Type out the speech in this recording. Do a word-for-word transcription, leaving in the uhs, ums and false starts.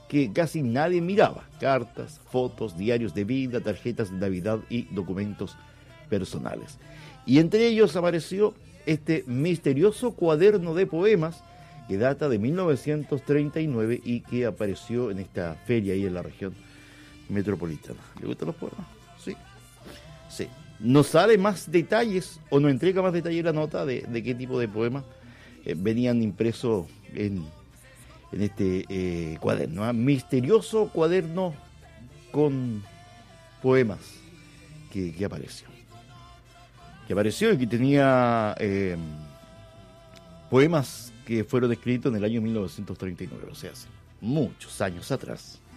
que casi nadie miraba: cartas, fotos, diarios de vida, tarjetas de Navidad y documentos personales. Y entre ellos apareció este misterioso cuaderno de poemas que data de mil novecientos treinta y nueve y que apareció en esta feria ahí en la región metropolitana. ¿Le gustan los poemas? Sí. Sí. Nos sale más detalles o nos entrega más detalles la nota de, de qué tipo de poemas eh, venían impresos en, en este eh, cuaderno. ¿eh? Misterioso cuaderno con poemas que, que apareció. Que apareció y que tenía eh, poemas que fueron escritos en el año mil novecientos treinta y nueve, o sea, hace muchos años atrás.